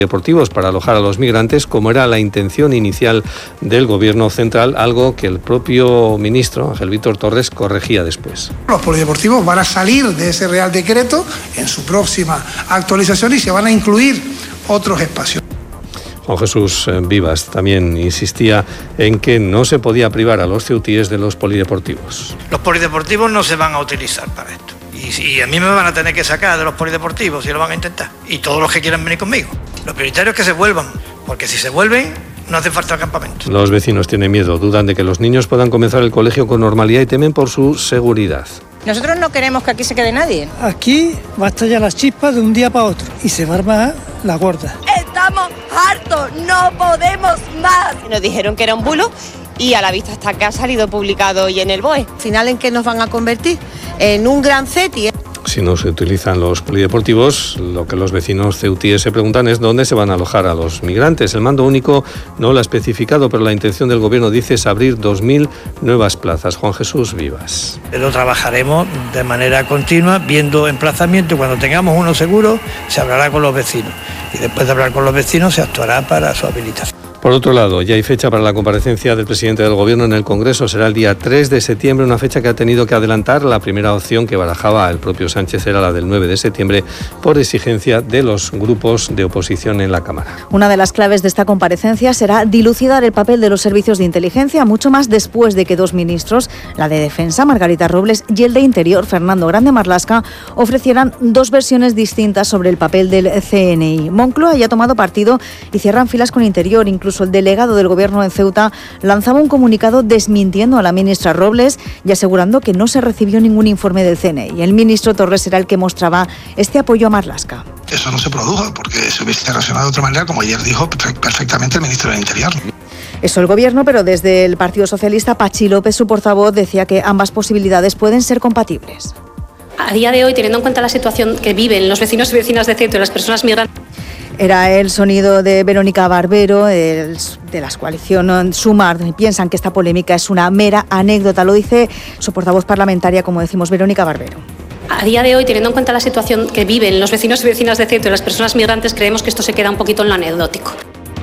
deportivos para alojar a los migrantes, como era la intención inicial del Gobierno central, algo que el propio ministro, Ángel Víctor Torres, corregía después. Los polideportivos van a salir de ese Real Decreto en su próxima actualización y se van a incluir otros espacios. Juan Jesús Vivas también insistía en que no se podía privar a los ceutíes de los polideportivos. Los polideportivos no se van a utilizar para esto. Y a mí me van a tener que sacar de los polideportivos, si lo van a intentar. Y todos los que quieran venir conmigo. Lo prioritario es que se vuelvan, porque si se vuelven, no hace falta campamento. Los vecinos tienen miedo, dudan de que los niños puedan comenzar el colegio con normalidad y temen por su seguridad. Nosotros no queremos que aquí se quede nadie. Aquí va a estallar las chispas de un día para otro y se va a armar la gorda. Estamos hartos, no podemos más. Nos dijeron que era un bulo y a la vista está que ha salido publicado hoy en el BOE. Al final, ¿en qué nos van a convertir? En un gran CETI. Si no se utilizan los polideportivos, lo que los vecinos ceutíes se preguntan es dónde se van a alojar a los migrantes. El mando único no lo ha especificado, pero la intención del Gobierno, dice, es abrir 2.000 nuevas plazas. Juan Jesús Vivas. Lo trabajaremos de manera continua, viendo emplazamiento, y cuando tengamos uno seguro, se hablará con los vecinos. Y después de hablar con los vecinos, se actuará para su habilitación. Por otro lado, ya hay fecha para la comparecencia del presidente del Gobierno en el Congreso. Será el día 3 de septiembre, una fecha que ha tenido que adelantar. La primera opción que barajaba el propio Sánchez era la del 9 de septiembre por exigencia de los grupos de oposición en la Cámara. Una de las claves de esta comparecencia será dilucidar el papel de los servicios de inteligencia, mucho más después de que dos ministros, la de Defensa, Margarita Robles, y el de Interior, Fernando Grande Marlaska, ofrecieran dos versiones distintas sobre el papel del CNI. Moncloa ya ha tomado partido y cierran filas con Interior. Incluso el delegado del Gobierno en Ceuta lanzaba un comunicado desmintiendo a la ministra Robles y asegurando que no se recibió ningún informe del CNI. El ministro Torres era el que mostraba este apoyo a Marlaska. Eso no se produjo porque se hubiese reaccionado de otra manera, como ayer dijo perfectamente el ministro del Interior. Eso el Gobierno, pero desde el Partido Socialista, Pachi López, su portavoz, decía que ambas posibilidades pueden ser compatibles. A día de hoy, teniendo en cuenta la situación que viven los vecinos y vecinas de Ceuta y las personas migrantes. Era el sonido de Verónica Barbero, de la coalición Sumar. Piensan que esta polémica es una mera anécdota, lo dice su portavoz parlamentaria, como decimos, Verónica Barbero. A día de hoy, teniendo en cuenta la situación que viven los vecinos y vecinas de Ceuta y las personas migrantes, creemos que esto se queda un poquito en lo anecdótico.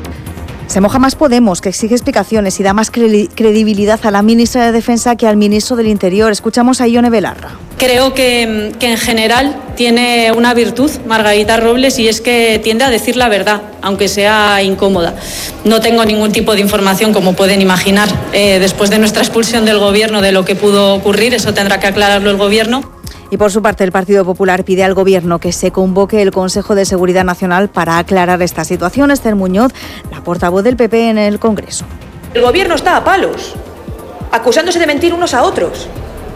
Se moja más Podemos, que exige explicaciones y da más credibilidad a la ministra de Defensa que al ministro del Interior. Escuchamos a Ione Belarra. Creo que en general tiene una virtud Margarita Robles, y es que tiende a decir la verdad, aunque sea incómoda. No tengo ningún tipo de información, como pueden imaginar, después de nuestra expulsión del Gobierno, de lo que pudo ocurrir. Eso tendrá que aclararlo el Gobierno. Y por su parte, el Partido Popular pide al Gobierno que se convoque el Consejo de Seguridad Nacional para aclarar esta situación. Esther Muñoz, la portavoz del PP en el Congreso. El Gobierno está a palos, acusándose de mentir unos a otros.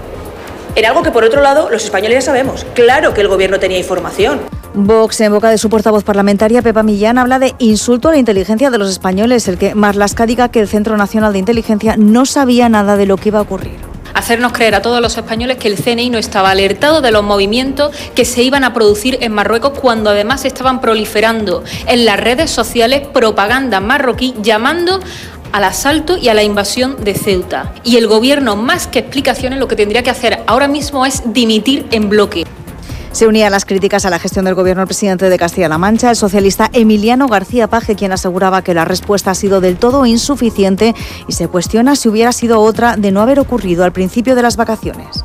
En algo que, por otro lado, los españoles ya sabemos. Claro que el Gobierno tenía información. Vox, en boca de su portavoz parlamentaria, Pepa Millán, habla de insulto a la inteligencia de los españoles, el que Marlaska diga que el Centro Nacional de Inteligencia no sabía nada de lo que iba a ocurrir. Hacernos creer a todos los españoles que el CNI no estaba alertado de los movimientos que se iban a producir en Marruecos, cuando además estaban proliferando en las redes sociales propaganda marroquí llamando al asalto y a la invasión de Ceuta. Y el Gobierno, más que explicaciones, lo que tendría que hacer ahora mismo es dimitir en bloque. Se unía a las críticas a la gestión del Gobierno el presidente de Castilla-La Mancha, el socialista Emiliano García Paje, quien aseguraba que la respuesta ha sido del todo insuficiente y se cuestiona si hubiera sido otra de no haber ocurrido al principio de las vacaciones.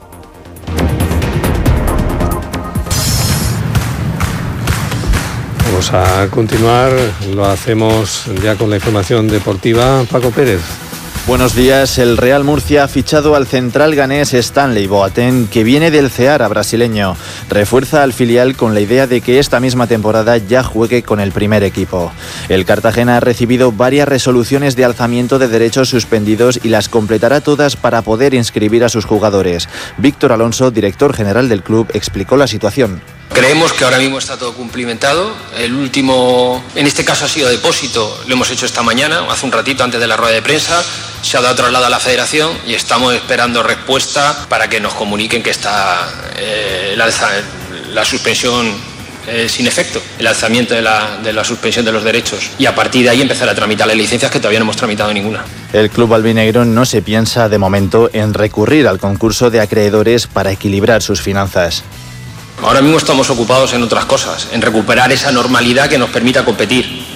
Vamos a continuar, lo hacemos ya con la información deportiva. Paco Pérez. Buenos días. El Real Murcia ha fichado al central ganés Stanley Boateng, que viene del Ceará brasileño. Refuerza al filial con la idea de que esta misma temporada ya juegue con el primer equipo. El Cartagena ha recibido varias resoluciones de alzamiento de derechos suspendidos y las completará todas para poder inscribir a sus jugadores. Víctor Alonso, director general del club, explicó la situación. Creemos que ahora mismo está todo cumplimentado. El último, en este caso, ha sido depósito. Lo hemos hecho esta mañana, hace un ratito antes de la rueda de prensa. Se ha dado traslado a la Federación y estamos esperando respuesta para que nos comuniquen que está la suspensión sin efecto, el alzamiento de la suspensión de los derechos, y a partir de ahí empezar a tramitar las licencias, que todavía no hemos tramitado ninguna. El club albinegro no se piensa de momento en recurrir al concurso de acreedores para equilibrar sus finanzas. Ahora mismo estamos ocupados en otras cosas, en recuperar esa normalidad que nos permita competir.